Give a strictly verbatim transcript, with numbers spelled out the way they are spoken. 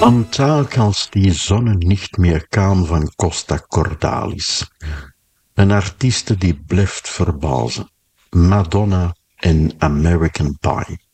Am Tag, als die Sonne nicht mehr kam van Costa Cordalis. Een artieste die blijft verbazen. Madonna en American Pie.